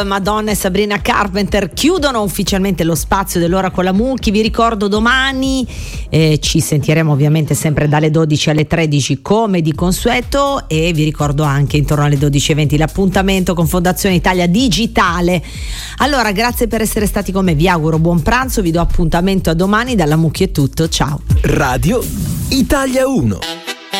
Madonna e Sabrina Carpenter chiudono ufficialmente lo spazio dell'Ora con la Mucchi. Vi ricordo domani ci sentiremo ovviamente sempre dalle 12 alle 13 come di consueto, e vi ricordo anche intorno alle 12:20 l'appuntamento con Fondazione Italia Digitale. Allora, grazie per essere stati con me, vi auguro buon pranzo, vi do appuntamento a domani. Dalla Mucchi è tutto, ciao. Radio Italia 1.